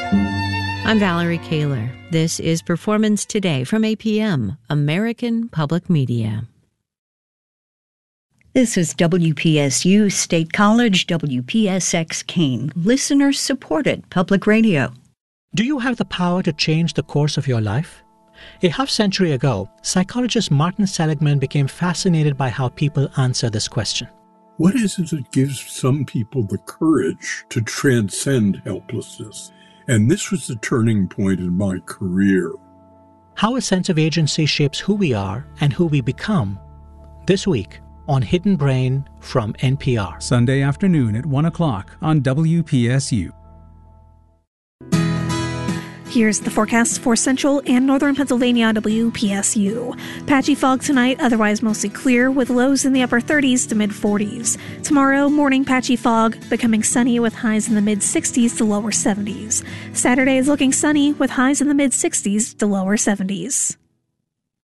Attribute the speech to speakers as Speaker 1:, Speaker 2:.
Speaker 1: I'm Valerie Kaler. This is Performance Today from APM, American Public Media.
Speaker 2: This is WPSU State College, WPSX Keene, listener-supported public radio.
Speaker 3: Do you have the power to change the course of your life? A half-century ago, psychologist Martin Seligman became fascinated by how people answer this question.
Speaker 4: What is it that gives some people the courage to transcend helplessness? And this was the turning point in my career.
Speaker 3: How a sense of agency shapes who we are and who we become. This week on Hidden Brain from NPR.
Speaker 5: Sunday afternoon at 1 o'clock on WPSU.
Speaker 6: Here's the forecast for central and northern Pennsylvania on WPSU. Patchy fog tonight, otherwise mostly clear, with lows in the upper 30s to mid-40s. Tomorrow, morning patchy fog, becoming sunny with highs in the mid-60s to lower 70s. Saturday is looking sunny with highs in the mid-60s to lower 70s.